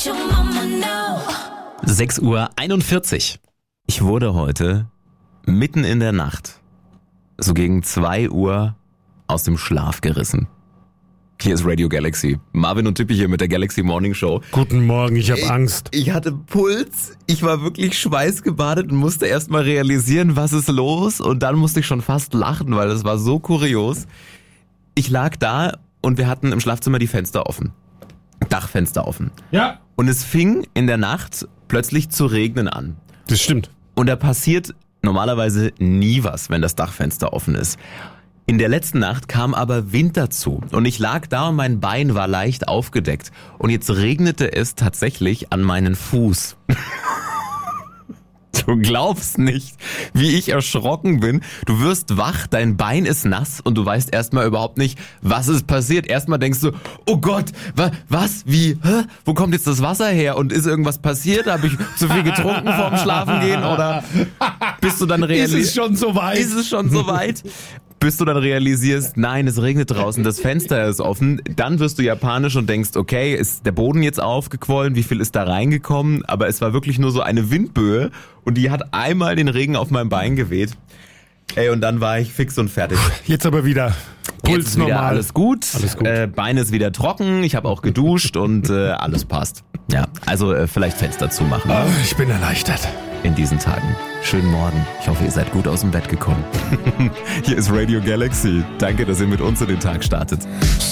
6:41 Uhr. Ich wurde heute mitten in der Nacht, so gegen 2 Uhr, aus dem Schlaf gerissen. Hier ist Radio Galaxy. Marvin und Tippi hier mit der Galaxy Morning Show. Guten Morgen, ich habe Angst. Ich hatte Puls, ich war wirklich schweißgebadet und musste erst mal realisieren, was ist los. Und dann musste ich schon fast lachen, weil das war so kurios. Ich lag da und wir hatten im Schlafzimmer die Fenster offen. Dachfenster offen. Ja. Und es fing in der Nacht plötzlich zu regnen an. Das stimmt. Und da passiert normalerweise nie was, wenn das Dachfenster offen ist. In der letzten Nacht kam aber Wind dazu und ich lag da und mein Bein war leicht aufgedeckt. Und jetzt regnete es tatsächlich an meinen Fuß. Du glaubst nicht, wie ich erschrocken bin. Du wirst wach, dein Bein ist nass und du weißt erstmal überhaupt nicht, was ist passiert. Erstmal denkst du, oh Gott, was, wie, wo kommt jetzt das Wasser her und ist irgendwas passiert? Habe ich zu viel getrunken vorm Schlafengehen oder bist du dann Ist es schon soweit? Ist es schon soweit? Bis du dann realisierst, nein, es regnet draußen, das Fenster ist offen, dann wirst du japanisch und denkst, okay, ist der Boden jetzt aufgequollen, wie viel ist da reingekommen? Aber es war wirklich nur so eine Windböe und die hat einmal den Regen auf mein Bein geweht. Ey, und dann war ich fix und fertig. Jetzt aber wieder Puls Jetzt ist wieder normal. alles gut, Alles gut. Bein ist wieder trocken, ich habe auch geduscht und alles passt. Ja, also vielleicht Fenster zumachen Ich bin erleichtert. in diesen Tagen. Schönen Morgen. Ich hoffe, ihr seid gut aus dem Bett gekommen. Hier ist Radio Galaxy. Danke, dass ihr mit uns in den Tag startet.